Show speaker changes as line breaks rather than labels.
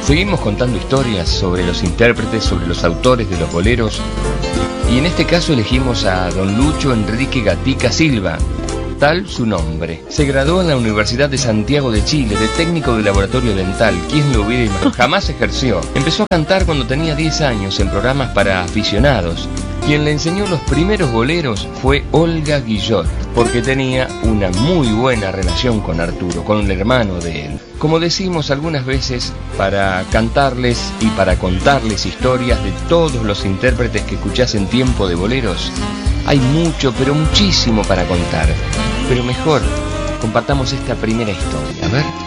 Seguimos contando historias sobre los intérpretes, sobre los autores de los boleros, y en este caso elegimos a don Lucho Enrique Gatica Silva, tal su nombre. Se graduó en la Universidad de Santiago de Chile, de técnico de laboratorio dental. ¿Quién lo hubiera imaginado? Jamás ejerció. Empezó a cantar cuando tenía 10 años en programas para aficionados. Quien le enseñó los primeros boleros fue Olga Guillot, porque tenía una muy buena relación con Arturo, con el hermano de él. Como decimos algunas veces, para cantarles y para contarles historias de todos los intérpretes que escuchás en Tiempo de Boleros, hay mucho, pero muchísimo para contar. Pero mejor, compartamos esta primera historia. A ver.